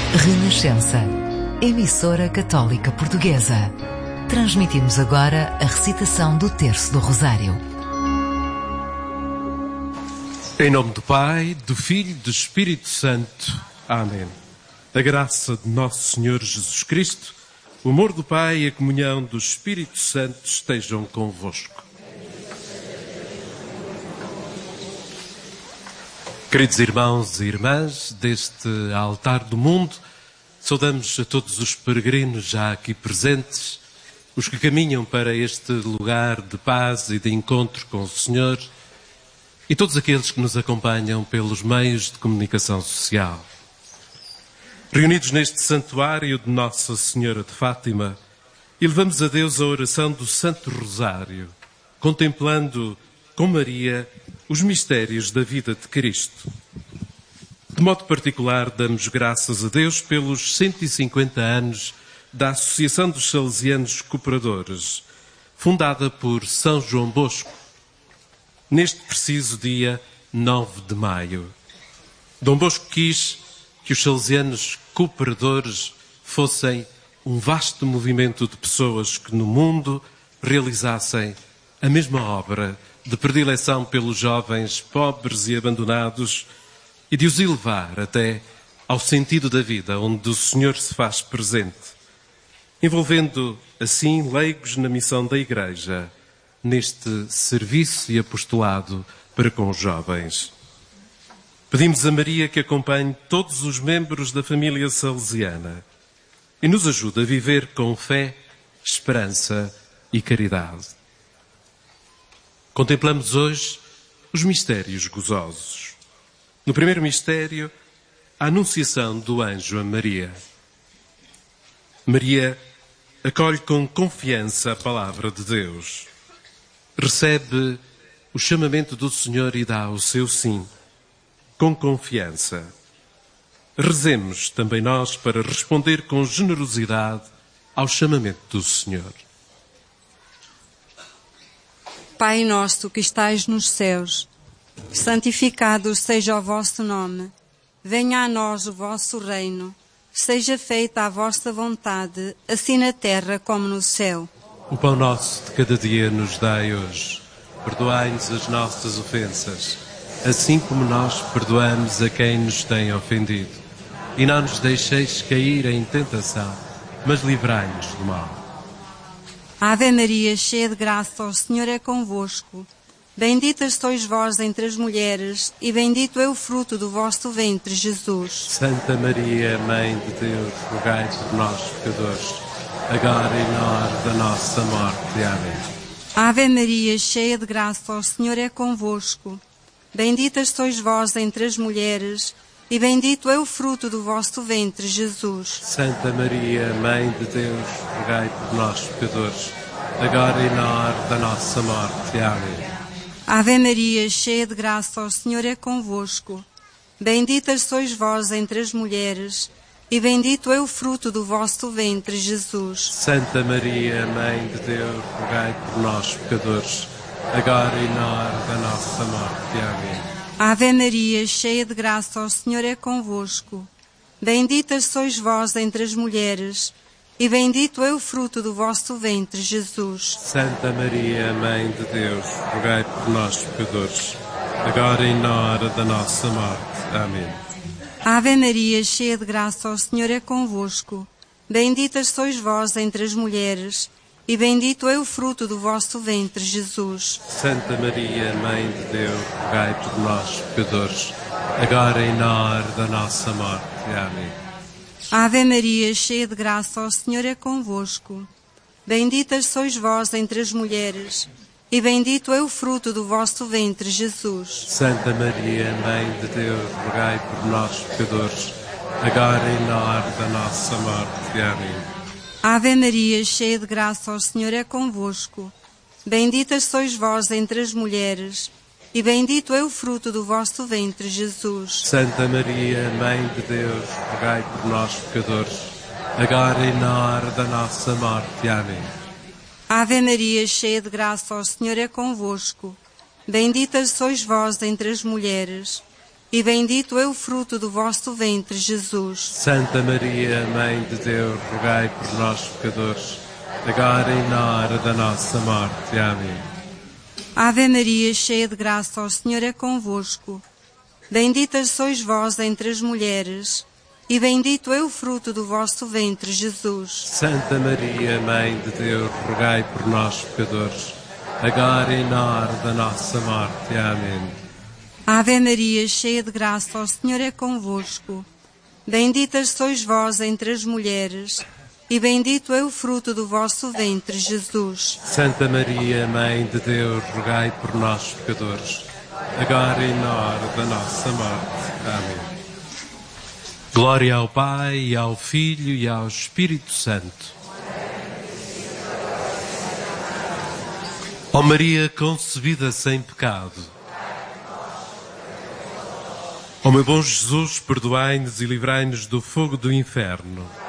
Renascença, emissora católica portuguesa. Transmitimos agora a recitação do Terço do Rosário. Em nome do Pai, do Filho e do Espírito Santo. Amém. A graça de nosso Senhor Jesus Cristo, o amor do Pai e a comunhão do Espírito Santo estejam convosco. Queridos irmãos e irmãs deste altar do mundo, saudamos a todos os peregrinos já aqui presentes, os que caminham para este lugar de paz e de encontro com o Senhor, e todos aqueles que nos acompanham pelos meios de comunicação social. Reunidos neste santuário de Nossa Senhora de Fátima, elevamos a Deus a oração do Santo Rosário, contemplando com Maria os mistérios da vida de Cristo. De modo particular, damos graças a Deus pelos 150 anos da Associação dos Salesianos Cooperadores, fundada por São João Bosco, neste preciso dia 9 de maio. Dom Bosco quis que os salesianos cooperadores fossem um vasto movimento de pessoas que no mundo realizassem a mesma obra de predileção pelos jovens pobres e abandonados e de os elevar até ao sentido da vida, onde o Senhor se faz presente, envolvendo assim leigos na missão da Igreja, neste serviço e apostolado para com os jovens. Pedimos a Maria que acompanhe todos os membros da família salesiana e nos ajude a viver com fé, esperança e caridade. Contemplamos hoje os mistérios gozosos. No primeiro mistério, a anunciação do anjo a Maria. Maria acolhe com confiança a palavra de Deus. Recebe o chamamento do Senhor e dá o seu sim, com confiança. Rezemos também nós para responder com generosidade ao chamamento do Senhor. Pai nosso que estais nos céus, santificado seja o vosso nome. Venha a nós o vosso reino. Seja feita a vossa vontade, assim na terra como no céu. O pão nosso de cada dia nos dai hoje. Perdoai-nos as nossas ofensas, assim como nós perdoamos a quem nos tem ofendido. E não nos deixeis cair em tentação, mas livrai-nos do mal. Ave Maria, cheia de graça, o Senhor é convosco. Bendita sois vós entre as mulheres, e bendito é o fruto do vosso ventre, Jesus. Santa Maria, Mãe de Deus, rogai por nós, pecadores, agora e na hora da nossa morte. Amém. Ave Maria, cheia de graça, o Senhor é convosco. Bendita sois vós entre as mulheres, e bendito é o fruto do vosso ventre, Jesus. Santa Maria, Mãe de Deus, rogai por nós, pecadores, agora e na hora da nossa morte. Amém. Ave Maria, cheia de graça, o Senhor é convosco. Bendita sois vós entre as mulheres, e bendito é o fruto do vosso ventre, Jesus. Santa Maria, Mãe de Deus, rogai por nós, pecadores, agora e na hora da nossa morte. Amém. Ave Maria, cheia de graça, o Senhor é convosco. Bendita sois vós entre as mulheres, e bendito é o fruto do vosso ventre, Jesus. Santa Maria, Mãe de Deus, rogai por nós, pecadores, agora e na hora da nossa morte. Amém. Ave Maria, cheia de graça, o Senhor é convosco. Bendita sois vós entre as mulheres, e bendito é o fruto do vosso ventre, Jesus. Santa Maria, Mãe de Deus, rogai por nós, pecadores, agora e na hora da nossa morte. Amém. Ave Maria, cheia de graça, o Senhor é convosco. Bendita sois vós entre as mulheres, e bendito é o fruto do vosso ventre, Jesus. Santa Maria, Mãe de Deus, rogai por nós, pecadores, agora e na hora da nossa morte. Amém. Ave Maria, cheia de graça, o Senhor é convosco. Bendita sois vós entre as mulheres, e bendito é o fruto do vosso ventre, Jesus. Santa Maria, Mãe de Deus, rogai por nós, pecadores, agora e na hora da nossa morte. Amém. Ave Maria, cheia de graça, o Senhor é convosco. Bendita sois vós entre as mulheres, e bendito é o fruto do vosso ventre, Jesus. Santa Maria, Mãe de Deus, rogai por nós, pecadores, agora e na hora da nossa morte. Amém. Ave Maria, cheia de graça, o Senhor é convosco. Bendita sois vós entre as mulheres, e bendito é o fruto do vosso ventre, Jesus. Santa Maria, Mãe de Deus, rogai por nós, pecadores, agora e na hora da nossa morte. Amém. Ave Maria, cheia de graça, o Senhor é convosco. Bendita sois vós entre as mulheres, e bendito é o fruto do vosso ventre, Jesus. Santa Maria, Mãe de Deus, rogai por nós, pecadores, agora e na hora da nossa morte. Amém. Glória ao Pai, e ao Filho, e ao Espírito Santo. Ó Maria concebida sem pecado, ó meu bom Jesus, perdoai-nos e livrai-nos do fogo do inferno.